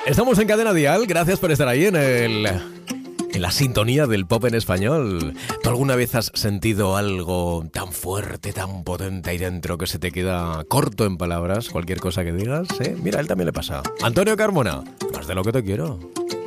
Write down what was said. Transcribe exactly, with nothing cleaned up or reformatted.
Estamos en Cadena Dial, gracias por estar ahí en el... en la sintonía del pop en español. ¿Tú alguna vez has sentido algo tan fuerte, tan potente ahí dentro que se te queda corto en palabras? Cualquier cosa que digas, ¿eh? Mira, a él también le pasa. Antonio Carmona, más de lo que te quiero.